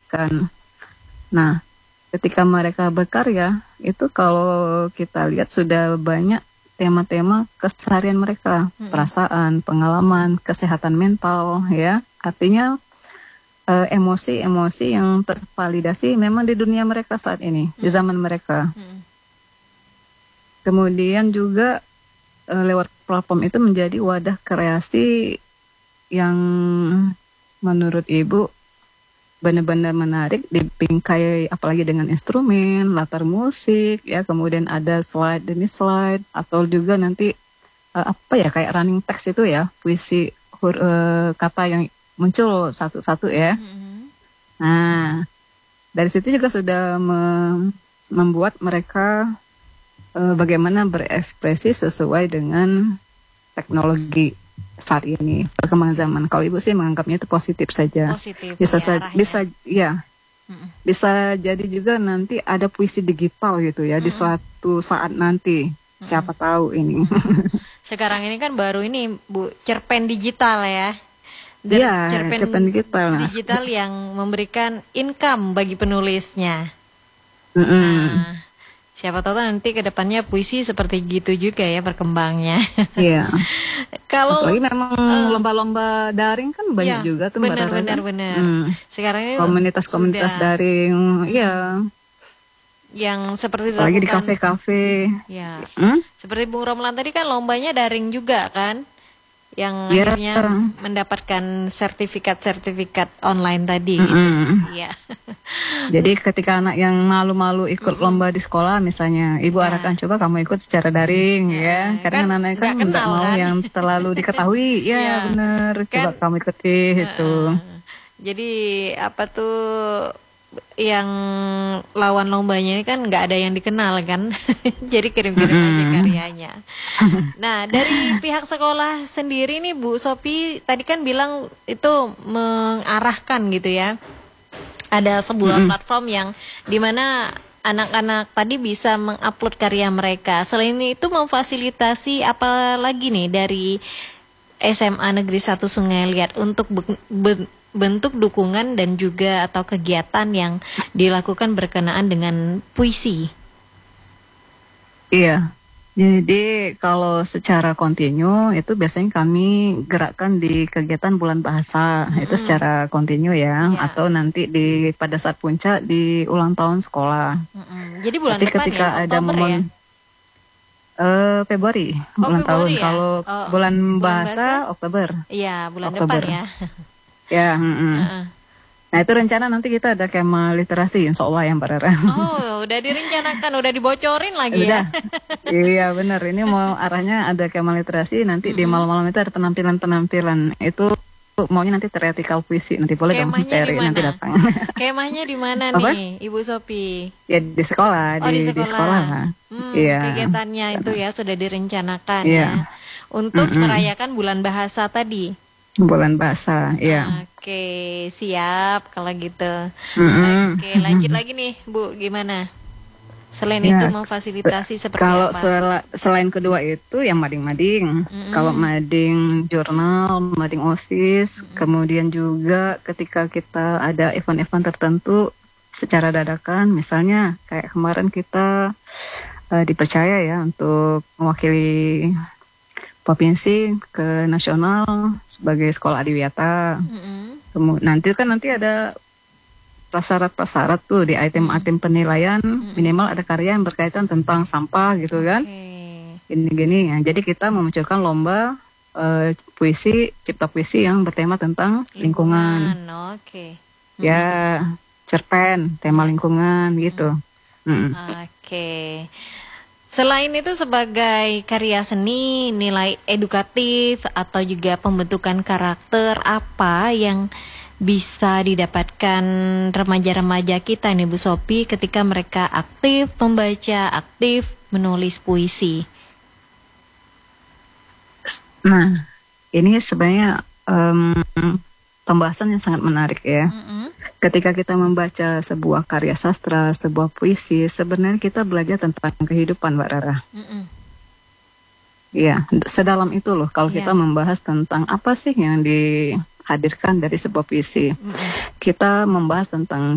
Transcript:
kan. Nah, ketika mereka berkarya, itu kalau kita lihat sudah banyak tema-tema keseharian mereka, perasaan, pengalaman, kesehatan mental, ya. Artinya emosi-emosi yang tervalidasi memang di dunia mereka saat ini, di zaman mereka. Kemudian juga lewat platform itu menjadi wadah kreasi yang menurut Ibu benar-benar menarik, dibingkai apalagi dengan instrumen, latar musik, ya, kemudian ada slide demi slide, atau juga nanti kayak running text itu ya, puisi kata yang muncul satu-satu ya. Nah, dari situ juga sudah membuat mereka bagaimana berekspresi sesuai dengan teknologi saat ini, perkembangan zaman. Kalau Ibu sih menganggapnya itu positif saja. Positif, bisa jadi juga nanti ada puisi digital gitu ya di suatu saat nanti. Siapa tahu ini. Sekarang ini kan baru ini Bu, cerpen digital ya. Iya, cerpen digital. Digital yang memberikan income bagi penulisnya. Nah, siapa tahu nanti ke depannya puisi seperti gitu juga ya perkembangnya. Iya. Kalau apalagi memang lomba-lomba daring kan banyak juga tuh benar. Sekarang ini komunitas-komunitas daring, iya. Yang seperti apalagi di kafe-kafe. Ya. Seperti Bung Romlan tadi kan lombanya daring juga kan? Yang akhirnya mendapatkan sertifikat online tadi gitu. Iya. Jadi ketika anak yang malu-malu ikut lomba di sekolah misalnya, Ibu arahkan coba kamu ikut secara daring ya. Karena anak-anak kan nggak mau kan? Yang terlalu diketahui. Ya benar, coba kamu ikuti itu. Jadi apa tuh yang lawan lombanya ini kan nggak ada yang dikenal kan. Jadi kirim-kirim aja karyanya. Nah, dari pihak sekolah sendiri nih Bu Sophie tadi kan bilang itu mengarahkan gitu ya. Ada sebuah platform yang dimana anak-anak tadi bisa mengupload karya mereka. Selain itu memfasilitasi apa lagi nih dari SMA Negeri 1 Sungai Liat untuk bentuk dukungan dan juga atau kegiatan yang dilakukan berkenaan dengan puisi? Iya, jadi kalau secara kontinu itu biasanya kami gerakkan di kegiatan bulan bahasa, itu secara kontinu ya, atau nanti pada saat puncak di ulang tahun sekolah. Jadi bulan depan ketika ya, ada Oktober momen, ya? Februari, ulang Februari tahun. ya? Kalau bulan bahasa Oktober. Iya, bulan Oktober. depan ya. Ya, Nah itu rencana nanti kita ada kema literasi, insya Allah yang Mbak Rara. Oh, udah direncanakan, udah dibocorin lagi ya? Iya benar, ini mau arahnya ada kema literasi, nanti di malam-malam itu ada penampilan-penampilan. Itu maunya nanti teatrikal puisi, nanti boleh dong cari nanti datang. Kemahnya di mana nih, Ibu Sophie? Ya di sekolah, di sekolah. Iya. Kegiatannya itu ya sudah direncanakan ya, untuk merayakan bulan bahasa tadi. Bulan bahasa, ya. Oke, siap kalau gitu. Oke, lanjut lagi nih, Bu, gimana? Selain itu memfasilitasi seperti kalau apa? Selain kedua itu yang mading-mading. Kalau mading jurnal, mading OSIS, kemudian juga ketika kita ada event-event tertentu secara dadakan, misalnya kayak kemarin kita dipercaya ya untuk mewakili provinsi ke nasional sebagai sekolah adiwiyata. Nanti ada prasyarat tuh di item-item penilaian, minimal ada karya yang berkaitan tentang sampah gitu kan. Gini-gini ya. Jadi kita memunculkan lomba puisi, cipta puisi yang bertema tentang lingkungan. Ya, cerpen, tema lingkungan gitu. Selain itu sebagai karya seni, nilai edukatif atau juga pembentukan karakter apa yang bisa didapatkan remaja-remaja kita nih Bu Sophie ketika mereka aktif membaca, aktif menulis puisi? Nah, ini sebenarnya pembahasan yang sangat menarik ya. Ketika kita membaca sebuah karya sastra, sebuah puisi, sebenarnya kita belajar tentang kehidupan, Mbak Rara. Iya, sedalam itu loh kalau kita membahas tentang apa sih yang dihadirkan dari sebuah puisi. Kita membahas tentang